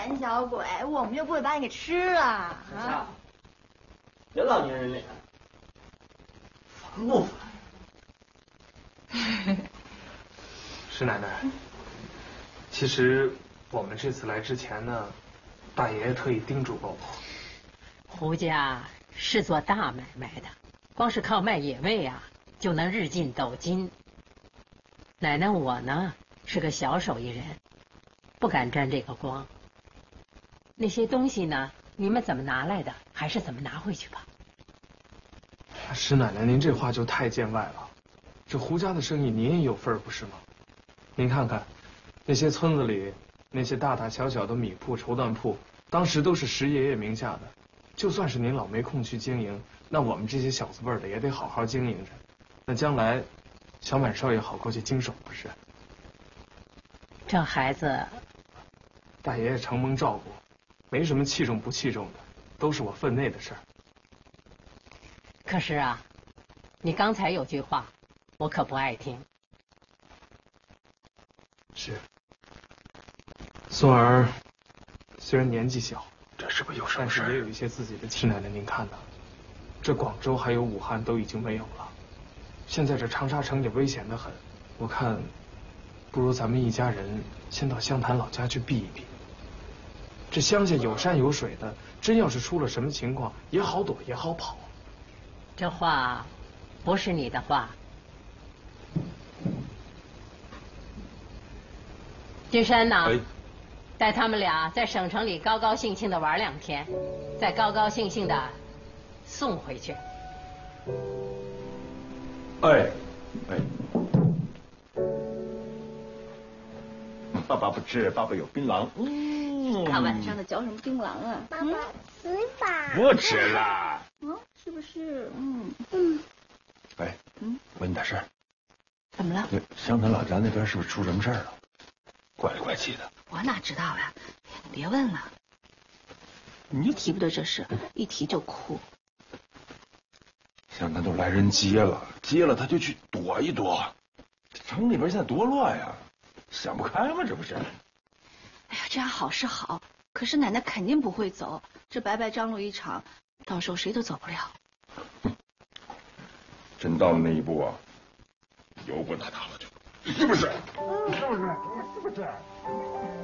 胆小鬼，我们就不会把你给吃了啊！ 别老粘人脸，烦不烦？ 石奶奶，其实我们这次来之前呢，大爷爷特意叮嘱过我， 胡家是做大买卖的，光是靠卖野味啊，就能日进斗金。奶奶我呢是个小手艺人，不敢沾这个光。那些东西呢，你们怎么拿来的，还是怎么拿回去吧。 石奶奶，您这话就太见外了。这胡家的生意您也有份儿不是吗？您看看，那些村子里那些大大小小的米铺、绸缎铺，当时都是石爷爷名下的。就算是您老没空去经营，那我们这些小字辈的也得好好经营着。那将来，小满少爷好过去经手不是？ 这孩子， 大爷爷承蒙照顾，没什么器重不器重的，都是我分内的事儿。 可是啊，你刚才有句话，我可不爱听。 是，松儿虽然年纪小，这是不是有什么事？但是也有一些自己的亲奶奶，您看呐，这广州还有武汉都已经没有了，现在这长沙城也危险得很。我看，不如咱们一家人先到湘潭老家去避一避。这乡下有山有水的，真要是出了什么情况，也好躲也好跑。 这话不是你的话。金山呐，带他们俩在省城里高高兴兴的玩2天，再高高兴兴的送回去。 哎，爸爸不吃，爸爸有槟榔。 大晚上的嚼什么槟榔啊？ 爸爸吃吧。 不吃了。 是不是？ 哎，问你点事儿。 怎么了？ 湘潭老家那边是不是出什么事儿了？怪里怪气的。 我哪知道呀？你别问了。你提不得这事，一提就哭。 湘潭都来人接了他就去躲一躲。城里边现在多乱呀，想不开吗？这不是？ 哎呀，这样好是好，可是奶奶肯定不会走，这白白张罗一场，到时候谁都走不了。 真到了那一步啊，油锅大大了就，是不是？是不是？是不是？